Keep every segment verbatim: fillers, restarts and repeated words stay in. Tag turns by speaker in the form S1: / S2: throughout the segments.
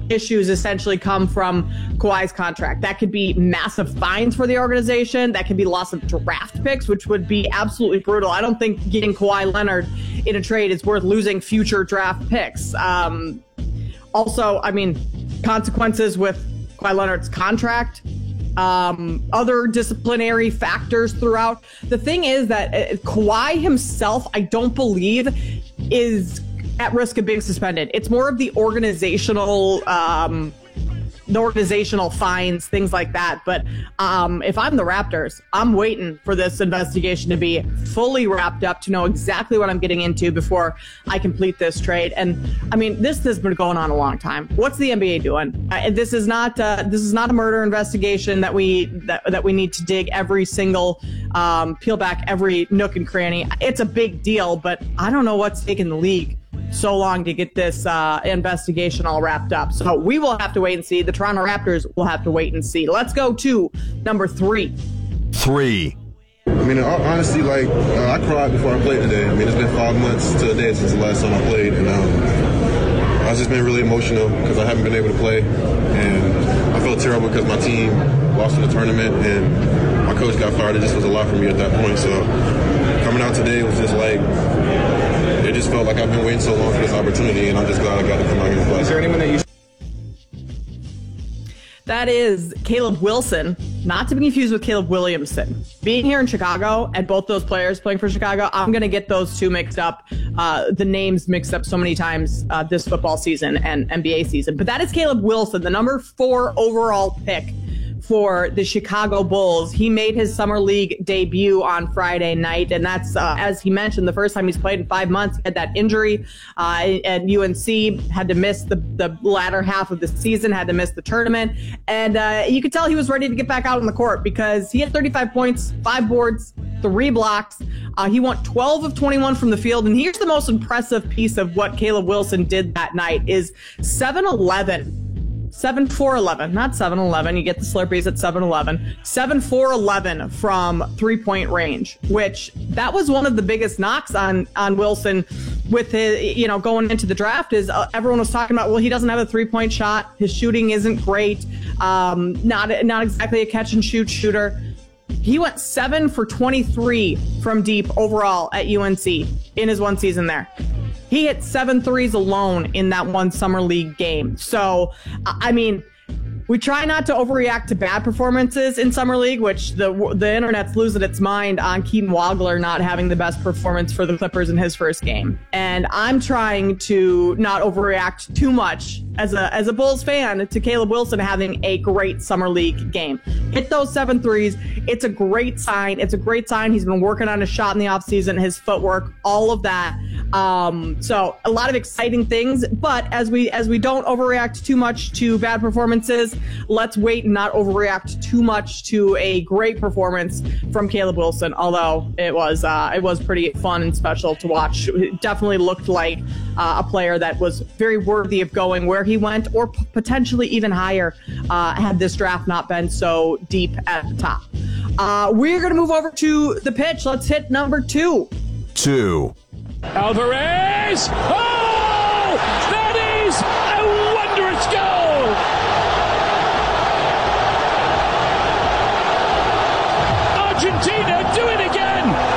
S1: issues essentially come from Kawhi's contract. That could be massive fines for the organization. That could be loss of draft picks, which would be absolutely brutal. I don't think getting Kawhi Leonard in a trade is worth losing future draft picks. Um, also, I mean, consequences with Kawhi Leonard's contract, um, other disciplinary factors throughout. The thing is that uh, Kawhi himself, I don't believe, is at risk of being suspended. It's more of the organizational, um, the organizational fines, things like that. But um, if I'm the Raptors, I'm waiting for this investigation to be fully wrapped up to know exactly what I'm getting into before I complete this trade. And I mean, this has been going on a long time. What's the N B A doing? Uh, this is not uh, this is not a murder investigation that we that, that we need to dig every single um, peel back every nook and cranny. It's a big deal, but I don't know what's taking the league so long to get this uh, investigation all wrapped up. So we will have to wait and see. The Toronto Raptors will have to wait and see. Let's go to number three.
S2: Three.
S3: I mean, honestly, like, uh, I cried before I played today. I mean, it's been five months to a day since the last time I played, and um, I've just been really emotional because I haven't been able to play, and I felt terrible because my team lost in the tournament, and my coach got fired. It just was a lot for me at that point. So coming out today was just like, it just felt like I've been waiting so long for this opportunity, and I'm just glad I got to come out here and play.
S4: Is there anyone that you...
S1: That is Caleb Wilson, not to be confused with Caleb Williamson. Being here in Chicago, and both those players playing for Chicago, I'm going to get those two mixed up, uh, the names mixed up so many times uh, this football season and N B A season. But that is Caleb Wilson, the number four overall pick for the Chicago Bulls. He made his summer league debut on Friday night, and that's, uh, as he mentioned, the first time he's played in five months. He had that injury uh, at U N C, had to miss the, the latter half of the season, had to miss the tournament, and uh, you could tell he was ready to get back out on the court because he had thirty-five points, five boards, three blocks. Uh, he went twelve of twenty-one from the field, and here's the most impressive piece of what Caleb Wilson did that night is seven eleven. seven four eleven, not seven eleven. You get the Slurpees at seven eleven. seven four eleven from three-point range, which that was one of the biggest knocks on on Wilson with his, you know, going into the draft is uh, everyone was talking about, well, he doesn't have a three-point shot. His shooting isn't great. Um, not, not exactly a catch-and-shoot shooter. He went seven for twenty-three from deep overall at U N C in his one season there. He hit seven threes alone in that one summer league game. So, I mean, we try not to overreact to bad performances in summer league, which the the internet's losing its mind on Keaton Wagler not having the best performance for the Clippers in his first game. And I'm trying to not overreact too much as a as a Bulls fan to Caleb Wilson having a great summer league game. Hit those seven threes. It's a great sign. It's a great sign. He's been working on his shot in the offseason, his footwork, all of that. Um, so a lot of exciting things. But as we as we don't overreact too much to bad performances, let's wait and not overreact too much to a great performance from Caleb Wilson. Although it was uh, it was pretty fun and special to watch. It definitely looked like uh, a player that was very worthy of going where he went, or p- potentially even higher uh, had this draft not been so deep at the top. Uh, we're going to move over to the pitch. Let's hit number two.
S2: Two.
S5: Alvarez! Oh! That is a wondrous goal! Argentina do it again!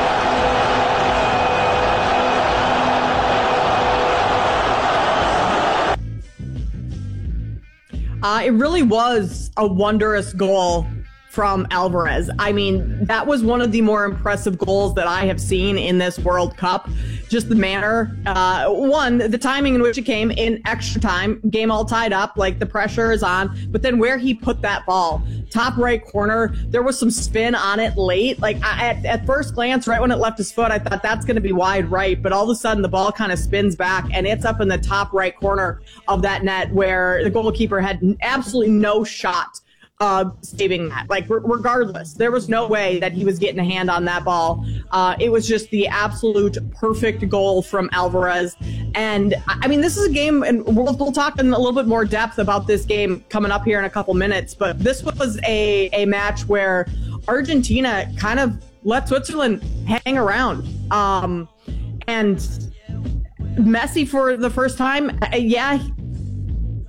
S1: Uh, it really was a wondrous goal from Alvarez. I mean, that was one of the more impressive goals that I have seen in this World Cup. Just the manner, uh, one, the timing in which it came in extra time, game all tied up, like the pressure is on, but then where he put that ball, top right corner, there was some spin on it late. Like I, at, at first glance, right when it left his foot, I thought that's going to be wide right, but all of a sudden the ball kind of spins back and it's up in the top right corner of that net where the goalkeeper had absolutely no shot Uh, saving that. Like, r- regardless, there was no way that he was getting a hand on that ball. Uh, it was just the absolute perfect goal from Alvarez. And, I mean, this is a game, and we'll, we'll talk in a little bit more depth about this game coming up here in a couple minutes, but this was a, a match where Argentina kind of let Switzerland hang around. Um, and Messi, for the first time, uh, yeah,